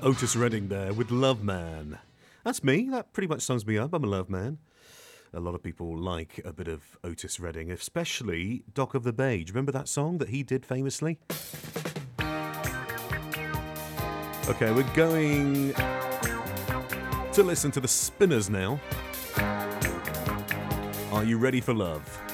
Otis Redding there with Love Man. That's me. That pretty much sums me up. I'm a love man. A lot of people like a bit of Otis Redding, especially Dock of the Bay. Do you remember that song that he did famously? Okay, we're going to listen to the Spinners now. Are you ready for love?